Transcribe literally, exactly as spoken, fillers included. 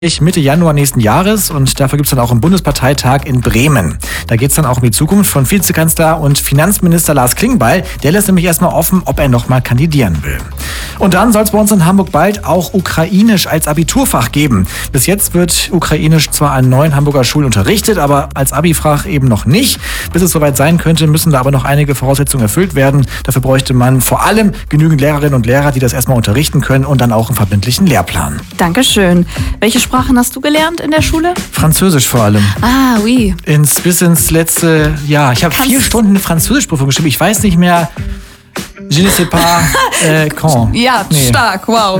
Mitte Januar nächsten Jahres und dafür gibt es dann auch einen Bundesparteitag in Bremen. Da geht es dann auch um die Zukunft von Vizekanzler und Finanzminister Lars Klingbeil. Der lässt nämlich erstmal offen, ob er nochmal kandidieren will. Und dann soll es bei uns in Hamburg bald auch Ukrainisch als Abiturfach geben. Bis jetzt wird Ukrainisch zwar an neun Hamburger Schulen unterrichtet, aber als Abi-Fach eben noch nicht. Bis es soweit sein könnte, müssen da aber noch einige Voraussetzungen erfüllt werden. Dafür bräuchte man vor allem genügend Lehrerinnen und Lehrer, die das erstmal unterrichten können und dann auch einen verbindlichen Lehrplan. Dankeschön. Welche Sprachen hast du gelernt in der Schule? Französisch vor allem. Ah, oui. Ins, bis ins letzte Jahr. Ich habe vier Stunden eine Französischprüfung geschrieben. Ich weiß nicht mehr, je ne sais pas, äh, quand. Ja, Nee. stark, wow.